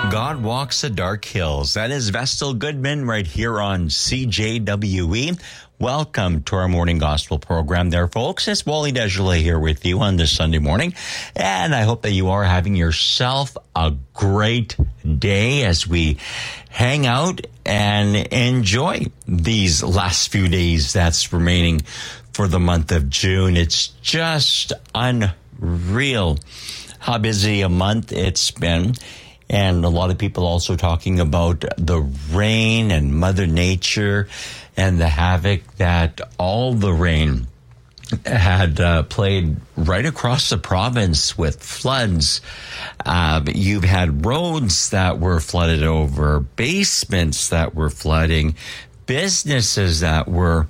God Walks the Dark Hills. That is Vestal Goodman right here on CJWE. Welcome to our morning gospel program there, folks. It's Wally Desjardins here with you on this Sunday morning. And I hope that you are having yourself a great day as we hang out and enjoy these last few days that's remaining for the month of June. It's just unreal how busy a month it's been. And a lot of people also talking about the rain and Mother Nature and the havoc that all the rain had played right across the province with floods. You've had roads that were flooded over, basements that were flooding, businesses that were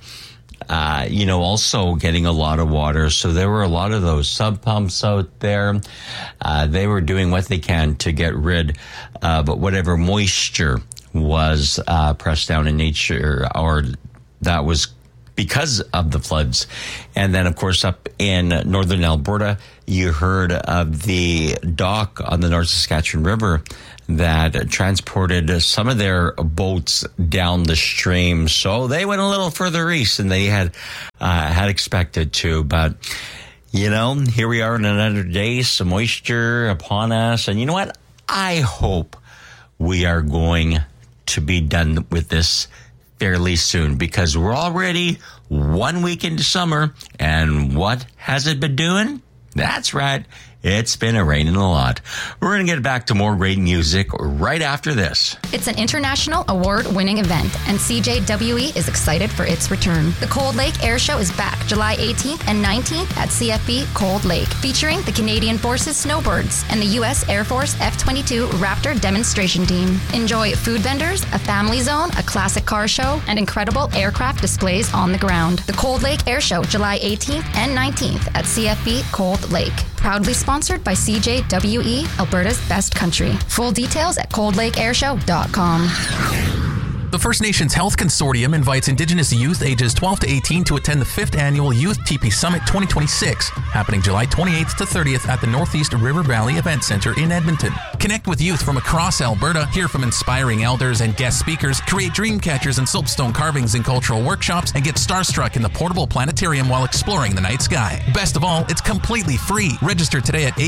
also getting a lot of water. So there were a lot of those sub pumps out there. They were doing what they can to get rid but whatever moisture was pressed down in nature, or that was because of the floods. And then, of course, up in northern Alberta, you heard of the dock on the North Saskatchewan River that transported some of their boats down the stream. So they went a little further east than they had expected to. But, here we are in another day, some moisture upon us. And you know what? I hope we are going to be done with this fairly soon, because we're already 1 week into summer. And what has it been doing? That's right. It's been raining a lot. We're going to get back to more great music right after this. It's an international award-winning event, and CJWE is excited for its return. The Cold Lake Air Show is back July 18th and 19th at CFB Cold Lake, featuring the Canadian Forces Snowbirds and the U.S. Air Force F-22 Raptor demonstration team. Enjoy food vendors, a family zone, a classic car show, and incredible aircraft displays on the ground. The Cold Lake Air Show, July 18th and 19th at CFB Cold Lake. Proudly sponsored by CJWE, Alberta's best country. Full details at coldlakeairshow.com. The First Nations Health Consortium invites Indigenous youth ages 12 to 18 to attend the 5th Annual Youth TP Summit 2026, happening July 28th to 30th at the Northeast River Valley Event Center in Edmonton. Connect with youth from across Alberta, hear from inspiring elders and guest speakers, create dream catchers and soapstone carvings in cultural workshops, and get starstruck in the portable planetarium while exploring the night sky. Best of all, it's completely free. Register today at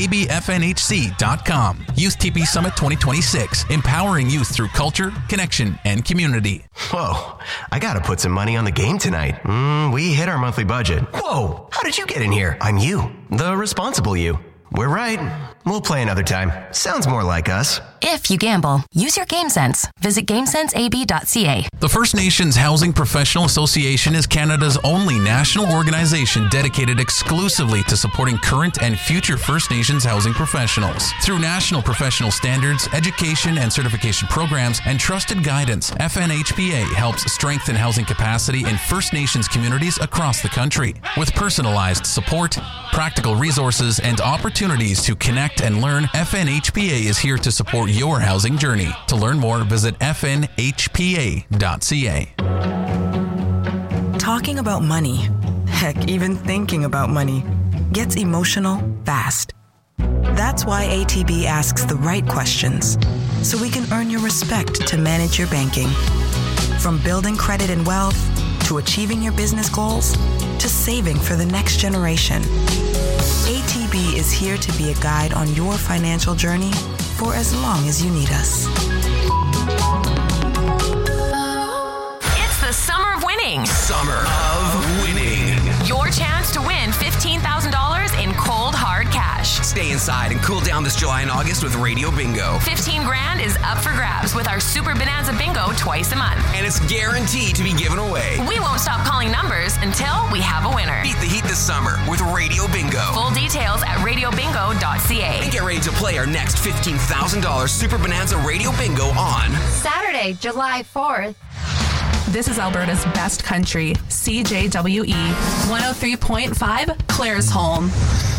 abfnhc.com. Youth TP Summit 2026, empowering youth through culture, connection, and community. Whoa, I gotta put some money on the game tonight. We hit our monthly budget. Whoa, how did you get in here? I'm you, the responsible you. We're right. We'll play another time. Sounds more like us. If you gamble, use your game sense. Visit GameSenseAB.ca. The First Nations Housing Professional Association is Canada's only national organization dedicated exclusively to supporting current and future First Nations housing professionals. Through national professional standards, education and certification programs, and trusted guidance, FNHPA helps strengthen housing capacity in First Nations communities across the country. With personalized support, practical resources, and opportunities to connect and learn, FNHPA is here to support your housing journey. To learn more, visit fnhpa.ca. Talking about money, heck, even thinking about money, gets emotional fast. That's why ATB asks the right questions, so we can earn your respect to manage your banking. From building credit and wealth, to achieving your business goals, to saving for the next generation. ATB is here to be a guide on your financial journey for as long as you need us. It's the summer of winning. Summer of winning. Your chance to win $15,000 in cold, hard cash. Stay inside and cool down this July and August with Radio Bingo. 15 grand is up for grabs with our Super Bonanza Bingo twice a month. And it's guaranteed to be given away. We won't stop calling numbers until we have a winner. Beat the heat this summer with Radio Bingo. Full details at radiobingo.ca. And get ready to play our next $15,000 Super Bonanza Radio Bingo on Saturday, July 4th. This is Alberta's best country, CJWE 103.5 Claresholm.